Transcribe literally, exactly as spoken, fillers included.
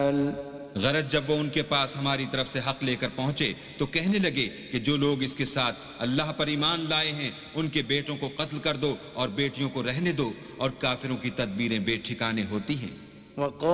गरज जब वो उनके पास हमारी तरफ से हक लेकर पहुंचे तो कहने लगे कि जो लोग इसके साथ अल्लाह पर ईमान लाए हैं उनके बेटों को कत्ल कर दो और बेटियों को रहने दो, और काफिरों की तदबीरें बेठिकाने होती हैं।